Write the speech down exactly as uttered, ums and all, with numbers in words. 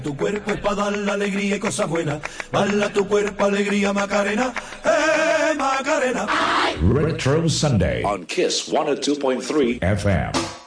Tu cuerpo es para dar la alegría y cosas buenas. Bala tu cuerpo, alegría, Macarena. ¡Eh, Macarena! Retro Sunday on Kiss one oh two point three F M.